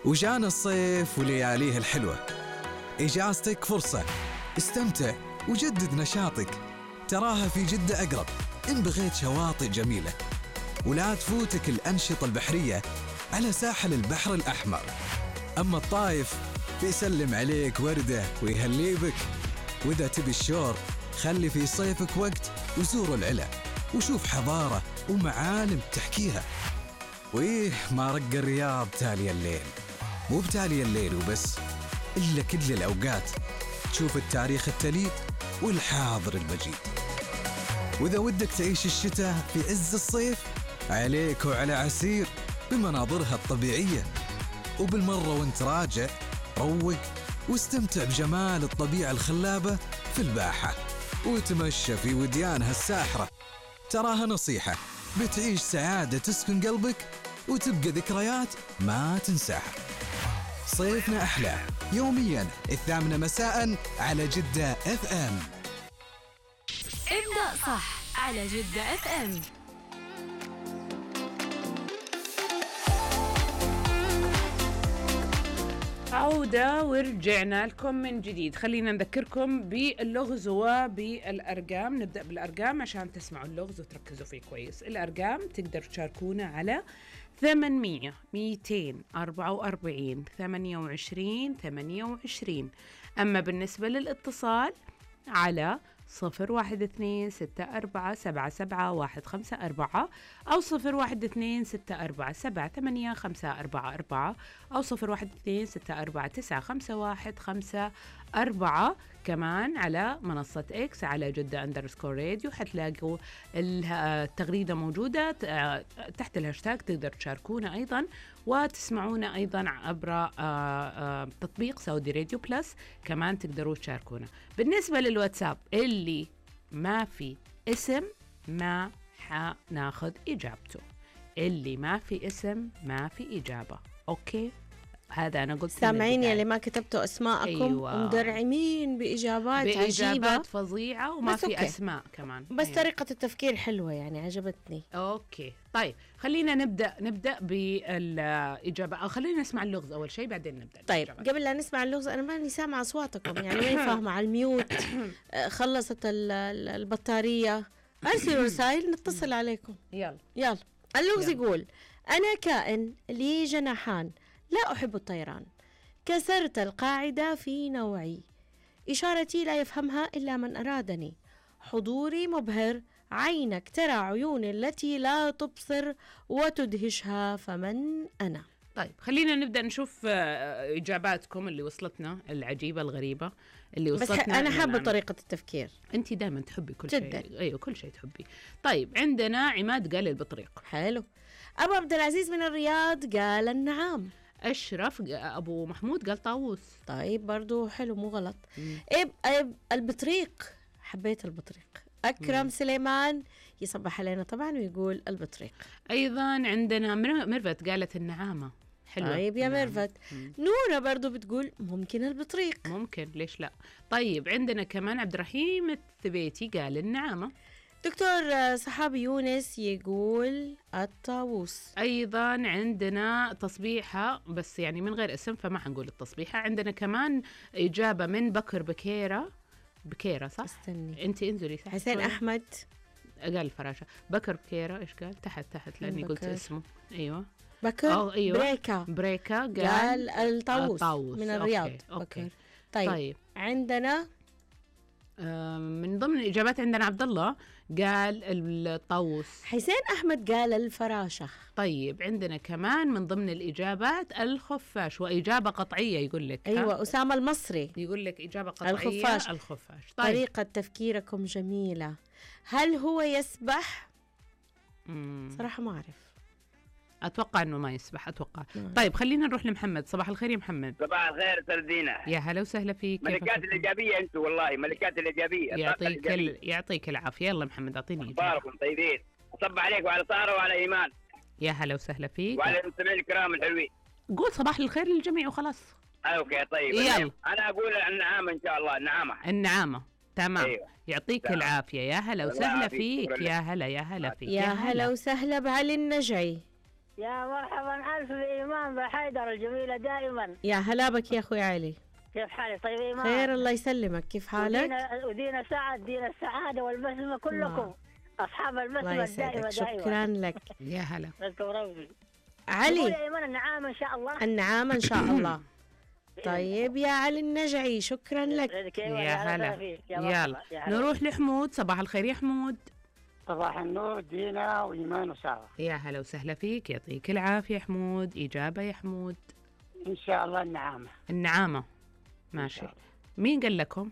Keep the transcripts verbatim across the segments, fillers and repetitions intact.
وجانا الصيف ولياليه الحلوة. إجازتك فرصة، استمتع وجدد نشاطك، تراها في جدة أقرب إن بغيت شواطئ جميلة. ولا تفوتك الأنشطة البحرية على ساحل البحر الأحمر. أما الطايف بيسلم عليك وردة ويهلي بك. وإذا تبي الشور خلي في صيفك وقت وزور العلا وشوف حضارة ومعالم تحكيها. وإيه ما رق الرياض تالي الليل، مو بتالي الليل وبس، إلا كل الأوقات تشوف التاريخ التليد والحاضر المجيد. وإذا ودك تعيش الشتاء في عز الصيف عليك وعلى عسير بمناظرها الطبيعية. وبالمرة وانت راجع روق واستمتع بجمال الطبيعة الخلابة في الباحة وتمشى في وديانها الساحرة. تراها نصيحة بتعيش سعادة تسكن قلبك وتبقى ذكريات ما تنساها. صيفنا أحلى يوميا الثامنة مساء على جدة اف ام. ابدأ صح على جدة اف ام. عودة ورجعنا لكم من جديد. خلينا نذكركم باللغز وبالأرقام. نبدأ بالأرقام عشان تسمعوا اللغز وتركزوا فيه كويس. الأرقام تقدروا تشاركونا على ثمانمية ميتين أربعة وأربعين ثمانية وعشرين ثمانية وعشرين. أما بالنسبة للاتصال على صفر واحد اثنين ستة أربعة سبعة سبعة واحد خمسة أربعة أو صفر واحد اثنين ستة أربعة سبعة ثمانية خمسة أربعة أربعة أو صفر واحد اثنين ستة أربعة تسعة خمسة واحد خمسة أربعة. كمان على منصة إكس على جدة أندرسكور راديو حتلاقوا التغريدة موجودة تحت الهاشتاج. تقدر تشاركونا أيضا وتسمعونا أيضا عبر تطبيق سعودي راديو بلس. كمان تقدروا تشاركونا. بالنسبة للواتساب اللي ما في اسم ما حناخذ إجابته. اللي ما في اسم ما في إجابة. أوكي، هذا أنا قلت. سامعين يلي ما كتبتوا أسماءكم. أيوة. ومدرعمين بإجابات, بإجابات عجيبة فظيعة وما في أوكي. أسماء كمان. بس أيوة. طريقة التفكير حلوة يعني عجبتني. أوكي طيب خلينا نبدأ نبدأ بالإجابة أو خلينا نسمع اللغز أول شيء بعدين نبدأ. طيب قبل لا نسمع اللغز أنا ماني سامعة أصواتكم يعني ماني فاهمة. على الميوت خلصت البطارية. أرسلوا رسائل نتصل عليكم. يلا يلا. اللغز يقول: أنا كائن لي جناحان، لا أحب الطيران، كسرت القاعدة في نوعي، إشارتي لا يفهمها إلا من أرادني، حضوري مبهر، عينك ترى عيوني التي لا تبصر وتدهشها، فمن أنا؟ طيب خلينا نبدأ نشوف إجاباتكم اللي وصلتنا العجيبة الغريبة اللي وصلتنا. بس أنا حابة طريقة التفكير. أنت دائما تحبي كل جداً. شيء. أيوة كل شيء تحبي. طيب عندنا عماد قال البطريق. حلو. أبو عبد العزيز من الرياض قال النعام. أشرف أبو محمود قال طاووس. طيب برضو حلو مو غلط. إب إب البطريق، حبيت البطريق. أكرم مم. سليمان يصبح علينا طبعا ويقول البطريق. أيضا عندنا ميرفت قالت النعامة. حلوة. طيب يا ميرفت. نورة برضو بتقول ممكن البطريق. ممكن ليش لا. طيب عندنا كمان عبد الرحيم الثبيتي قال النعامة. دكتور صحابي يونس يقول الطاووس. أيضا عندنا تصبيحة بس يعني من غير اسم فما حنقول التصبيحة. عندنا كمان إجابة من بكر بكيرة. بكيرة صح؟ استني أنت انزلي. حسين أحمد قال الفراشة. بكر بكيرة إيش قال؟ تحت تحت لأني قلت اسمه. أيوة بكر. أيوة. بريكا. بريكا قال, قال الطاووس. الطاووس من الرياض. أوكي. أوكي. بكر. طيب. طيب عندنا من ضمن الإجابات عندنا عبد الله قال الطاووس. حسين أحمد قال الفراشة. طيب عندنا كمان من ضمن الإجابات الخفاش وإجابة قطعية يقول لك. أيوة أسامة المصري يقول لك إجابة قطعية الخفاش. الخفاش. طيب. طريقة تفكيركم جميلة. هل هو يسبح؟ مم. صراحة ما أعرف. أتوقع أنه ما يسبح أتوقع. مم. طيب خلينا نروح لمحمد. صباح الخير يا محمد. صباح الخير سردينا. يا هلا وسهلا فيك. ملكات الإيجابية أنتوا والله ملكات الإيجابية. يعطيك ال... يعطيك العافية. يلا محمد أعطيني. أخباركم طيبين. صبح عليك وعلى سارة وعلى إيمان. يا هلا وسهلا فيك. وعلى المستمعين الكرام الحلوين. قول صباح الخير للجميع وخلاص. أوكي طيب. يلا. أنا أقول النعامة إن شاء الله. النعامة. النعامة تمام. أيوة. يعطيك تمام. العافية. يا هلا وسهلا فيك. يا هلا يا هلا فيك. يا هلا وسهلا بعلي النجعي. يا مرحبا ألف الإيمان إيمان بحيدر الجميلة دائما. يا هلا بك يا أخوي علي. كيف حالك؟ طيب إيمان؟ خير الله يسلمك، كيف حالك؟ ودينا, ودينا سعد، دينا السعادة والبسمة كلكم. الله. أصحاب البسمة الله الدائمة يسعدك، دائما. شكرا لك. يا هلا. لكم ربي. علي. قول يا إيمان النعام إن شاء الله. النعام إن شاء الله. طيب يا علي النجعي، شكرا لك. يا هلا. يلا نروح لحمود. صباح الخير يا حمود. صباح النور دينا وإيمان وسارة. يا هلا وسهلا فيك، يعطيك العافية حمود. إجابة يا حمود؟ إن شاء الله النعامة. النعامة. ماشي. مين قال لكم؟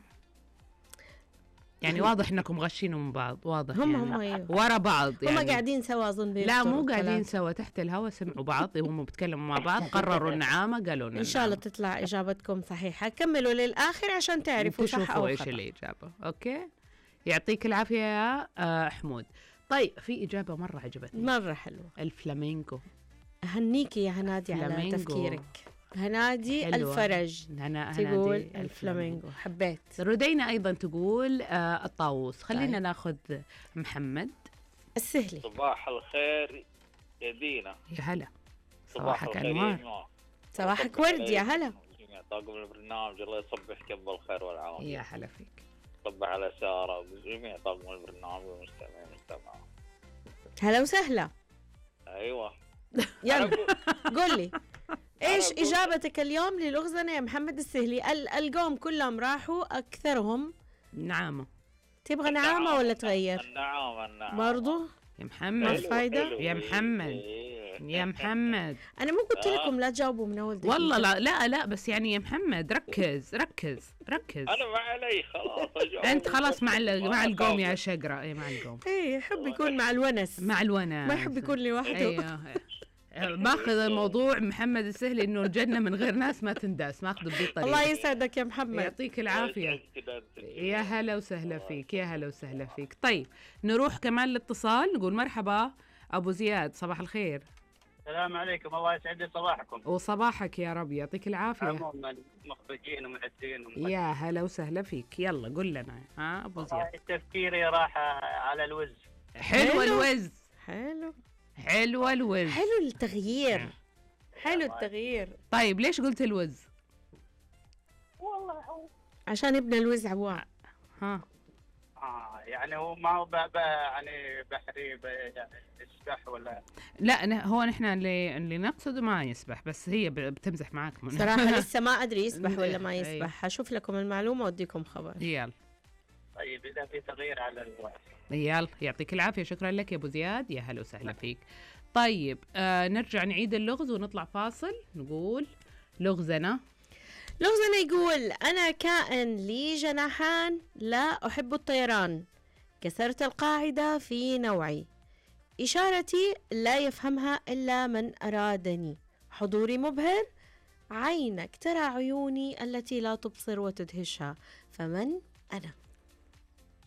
يعني واضح انكم غشينوا من بعض، واضح هم يعني هم أيوه. ورا بعض يعني. هم قاعدين سوا اظن. لا مو قاعدين سوا، تحت الهواء سمعوا بعض، هم بيتكلموا مع بعض، قرروا النعامة، قالوا ان شاء الله تطلع اجابتكم صحيحة. كملوا للاخر عشان تعرفوا صح او ايش خطأ. الاجابة. اوكي يعطيك العافية يا آه حمود. طيب في اجابة مرة عجبتني، مرة حلوة. الفلامينكو. اهنيكي يا هنادي على فلامينجو. تفكيرك. هنادي حلوة. الفرج هنا تقول الفلامينجو. الفلامينجو. حبيت. ردينا ايضا تقول آه الطاووس. خلينا طيب. ناخذ محمد السهلي. صباح الخير يا دينا. يا هلا. صباح صباحك الخير يا انوار. إيمان. صباحك ورد يا هلا. طاقم البرنامج الله يصبحك بالخير والعافية. يا هلا فيك. صبح على سارة وجميع طاقم البرنامج والمستمعين والمستمعات. هلا وسهلا. ايوه يلا قول لي ايش أقول- اجابتك اليوم للغزنة يا محمد السهلي؟ ال- القوم كلهم راحوا اكثرهم. نعامة. تبغى نعامة ولا تغير؟ النعامة النعامة برضو يا محمد. ما في فايدة؟ حلو. يا محمد. إيه. يا محمد انا مو قلت آه. لكم لا تجاوبوا من اول دقيقة؟ والله لا لا لا بس يعني يا محمد ركز ركز ركز. انا ما علي خلاص أجاوب. انت خلاص مع ال- ما مع القوم يا أخاف. شقرة. اي مع القوم. ايه يحب يكون مع الونس، مع الونس. ما يحب يكون لوحده. ايوه ماخذ الموضوع محمد السهلي انه الجنة من غير ناس ما تنداس، ماخذه بذي الطريقة. الله يسعدك يا محمد. يعطيك العافية. كده أنت. يا هلا وسهلا فيك. يا هلا وسهلا فيك. طيب نروح كمان للاتصال، نقول مرحبا ابو زياد. صباح الخير. السلام عليكم، الله يسعد لي صباحكم. وصباحك يا رب، يعطيك العافية. عموما مخرجين ومعدين ومخرجين. يا هلا وسهلا فيك. يلا قل لنا ها ابو زياد. تفكيري راح على الوز. حلو حلو. الوز. حلو حلو الوز. حلو التغيير. حلو التغيير. طيب ليش قلت الوز؟ عشان ابن الوز عواء. ها اه يعني هو ما هو ب- ب- يعني بحري ب- يعني يسبح ولا لا ن- هو نحن اللي اللي نقصده ما يسبح، بس هي ب- بتمزح معاك من صراحة لسه ما ادري يسبح ولا ما أيوه. يسبح. حشوف لكم المعلومة واديكم خبر. يلا طيب اذا في تغيير على الوز. يلا يعطيك العافية. شكرا لك يا ابو زياد. يا هلا وسهلا فيك. طيب آه نرجع نعيد اللغز ونطلع فاصل. نقول لغزنا. لغزنا يقول أنا كائن لي جناحان لا أحب الطيران، كسرت القاعدة في نوعي، إشارتي لا يفهمها إلا من أرادني، حضوري مبهر، عينك ترى عيوني التي لا تبصر وتدهشها، فمن أنا؟